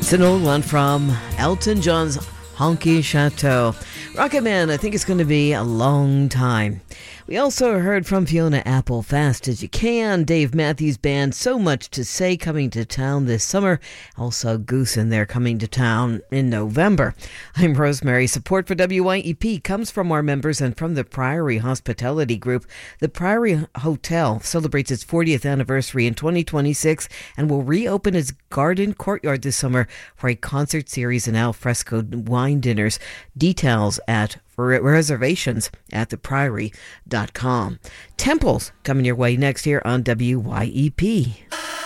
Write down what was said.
It's an old one from Elton John's Honky Chateau. Rocket Man, I think it's going to be a long time. We also heard from Fiona Apple, Fast As You Can, Dave Matthews Band, So Much to Say, coming to town this summer. Also Goose and they're coming to town in November. I'm Rosemary. Support for WYEP comes from our members and from the Priory Hospitality Group. The Priory Hotel celebrates its 40th anniversary in 2026 and will reopen its garden courtyard this summer for a concert series and al fresco wine dinners. Details for reservations at thepriory.com. Temples coming your way next here on WYEP.